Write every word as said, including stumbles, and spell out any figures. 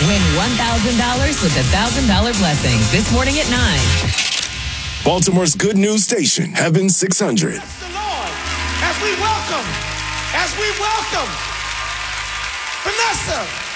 Win one thousand dollars with the one thousand dollars Blessing this morning at nine. Baltimore's good news station, Heaven six hundred. Bless the Lord as we welcome, as we welcome Vanessa